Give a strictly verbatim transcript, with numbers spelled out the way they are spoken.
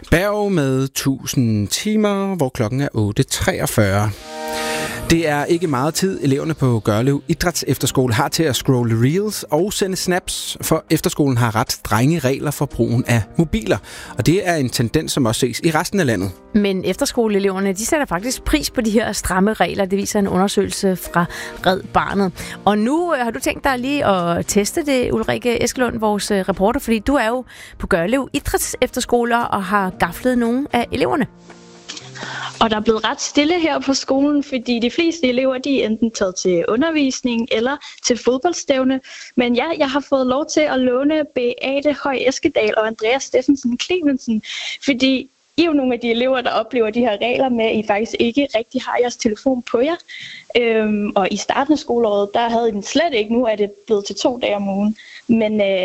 Berg med tusind timer, hvor klokken er otte treogfyrre. Det er ikke meget tid, eleverne på Gørlev Idrætsefterskole har til at scrolle reels og sende snaps, for efterskolen har ret strenge regler for brugen af mobiler. Og det er en tendens, som også ses i resten af landet. Men efterskoleeleverne, de sætter faktisk pris på de her stramme regler. Det viser en undersøgelse fra Red Barnet. Og nu har du tænkt dig lige at teste det, Ulrike Eskelund, vores reporter, fordi du er jo på Gørlev Idrætsefterskoler og har gaflet nogle af eleverne. Og der er blevet ret stille her på skolen, fordi de fleste elever, de er enten taget til undervisning eller til fodboldstævne. Men ja, jeg har fået lov til at låne Beate Høj Eskedal og Andreas Steffensen Clemensen, fordi I er jo nogle af de elever, der oplever de her regler med, at I faktisk ikke rigtig har jeres telefon på jer. Øhm, og i starten af skoleåret, der havde I den slet ikke. Nu er det blevet til to dage om ugen. Men øh,